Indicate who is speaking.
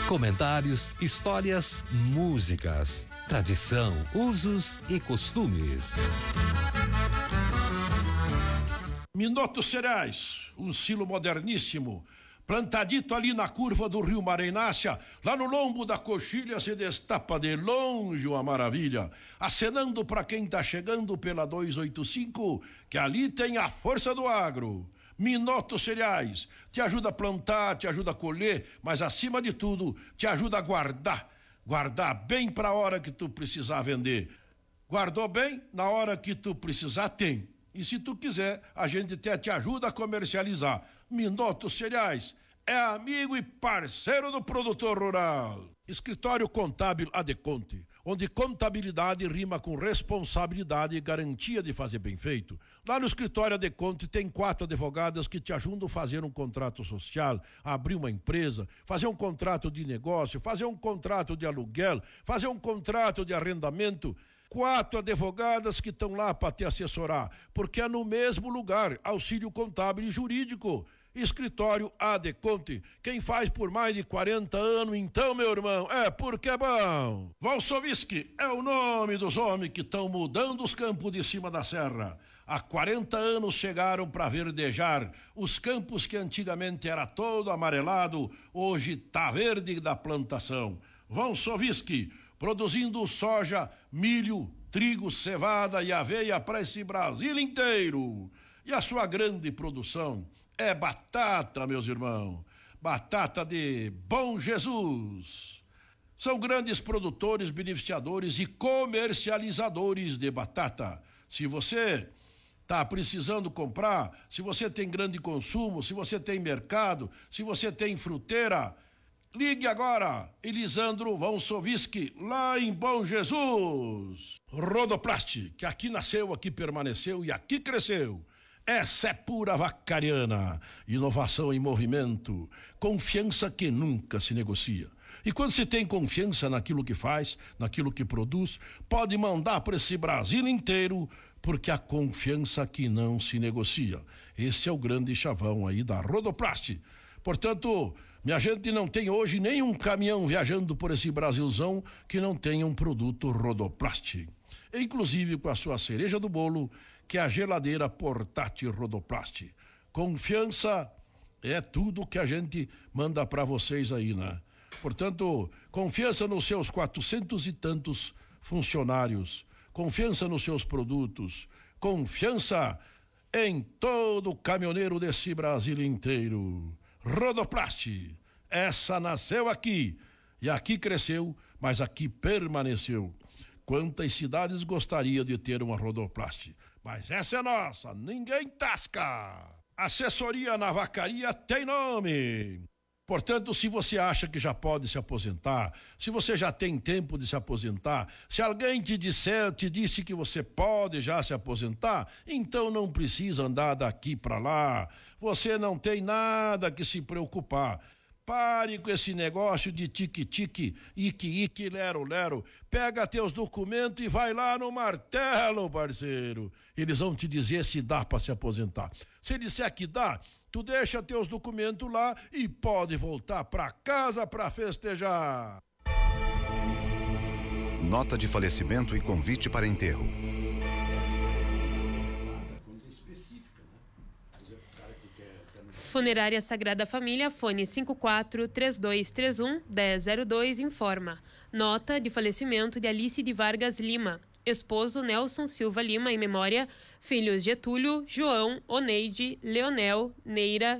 Speaker 1: Comentários, histórias, músicas, tradição, usos e costumes.
Speaker 2: Minuto Cereais, um silo moderníssimo, plantadito ali na curva do rio Mareinácia, lá no lombo da coxilha se destapa de longe uma maravilha, acenando para quem tá chegando pela 285, que ali tem a força do agro. Minuto Cereais, te ajuda a plantar, te ajuda a colher, mas acima de tudo, te ajuda a guardar bem para a hora que tu precisar vender. Guardou bem, na hora que tu precisar tem. E se tu quiser, a gente até te ajuda a comercializar. Minuto Cereais é amigo e parceiro do produtor rural. Escritório Contábil Adeconte, onde contabilidade rima com responsabilidade e garantia de fazer bem feito. Lá no escritório Adeconte tem 4 advogadas que te ajudam a fazer um contrato social, a abrir uma empresa, fazer um contrato de negócio, fazer um contrato de aluguel, fazer um contrato de arrendamento. 4 advogadas que estão lá para te assessorar, porque é no mesmo lugar, auxílio contábil e jurídico. Escritório Adeconte, quem faz por mais de 40 anos, então, meu irmão, é porque é bom. Valsoviski é o nome dos homens que estão mudando os campos de cima da serra. Há 40 anos chegaram para verdejar os campos que antigamente era todo amarelado, hoje tá verde da plantação. Valsoviski, produzindo soja, milho, trigo, cevada e aveia para esse Brasil inteiro. E a sua grande produção é batata, meus irmãos. Batata de Bom Jesus. São grandes produtores, beneficiadores e comercializadores de batata. Se você está precisando comprar, se você tem grande consumo, se você tem mercado, se você tem fruteira, ligue agora, Elisandro Valsoviski, lá em Bom Jesus. Rodoplast, que aqui nasceu, aqui permaneceu e aqui cresceu. Essa é pura vacariana, inovação em movimento, confiança que nunca se negocia. E quando se tem confiança naquilo que faz, naquilo que produz, pode mandar para esse Brasil inteiro, porque a confiança que não se negocia. Esse é o grande chavão aí da Rodoplast. Portanto, minha gente, não tem hoje nenhum caminhão viajando por esse Brasilzão que não tenha um produto Rodoplast. Inclusive com a sua cereja do bolo, que é a geladeira portátil Rodoplast. Confiança é tudo que a gente manda para vocês aí, né? Portanto, confiança nos seus 400 e tantos funcionários, confiança nos seus produtos, confiança em todo caminhoneiro desse Brasil inteiro. Rodoplast, essa nasceu aqui e aqui cresceu, mas aqui permaneceu. Quantas cidades gostaria de ter uma Rodoplast? Mas essa é nossa, ninguém tasca. Assessoria na vacaria tem nome. Portanto, se você acha que já pode se aposentar, se você já tem tempo de se aposentar, se alguém te disse que você pode já se aposentar, então não precisa andar daqui para lá. Você não tem nada que se preocupar. Pare com esse negócio de tique-tique, ique-ique, lero-lero. Pega teus documentos e vai lá no martelo, parceiro. Eles vão te dizer se dá para se aposentar. Se disser que dá, tu deixa teus documentos lá e pode voltar para casa para festejar.
Speaker 3: Nota de falecimento e convite para enterro.
Speaker 4: Funerária Sagrada Família, fone 54-3231-1002, informa. Nota de falecimento de Alice de Vargas Lima. Esposo Nelson Silva Lima, em memória. Filhos Getúlio, João, Oneide, Leonel, Neira,